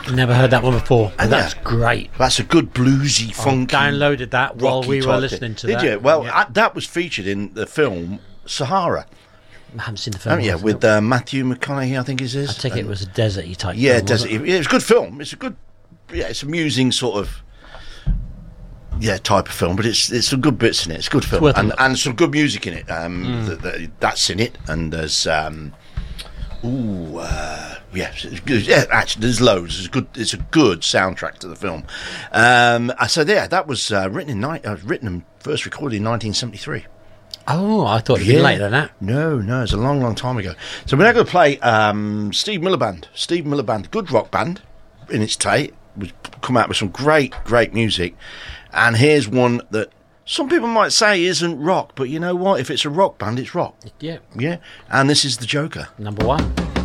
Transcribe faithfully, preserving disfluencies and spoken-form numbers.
Never heard that one before. And That's yeah, great. That's a good bluesy, funky. I downloaded that while rocky we were type listening thing. to Did that. you? Well, Yeah. uh, that was featured in the film Sahara. I haven't seen the film. Oh, yeah, with uh, Matthew McConaughey, I think it is. I think it was a deserty type. Yeah, film, desert. wasn't Yeah, it's a good film. It's a good. Yeah, it's amusing sort of. Yeah, type of film, but it's it's some good bits in it. It's a good film, worth a and look. and some good music in it. Um, Mm. that, that, that's in it, and there's um, ooh, uh, yeah, it's good. Yeah, actually, there's loads. It's good. It's a good soundtrack to the film. Um, uh, so yeah, that was uh, written in ni- uh, written and first recorded in nineteen seventy-three. Oh, I thought it'd been later than that. No, no, it's a long, long time ago. So we're now going to play um, Steve Miller Band. Steve Miller Band, good rock band in its day. Was come out with some great, great music. And here's one that some people might say isn't rock, but you know what? If it's a rock band, it's rock. Yeah. Yeah. And this is The Joker. Number one.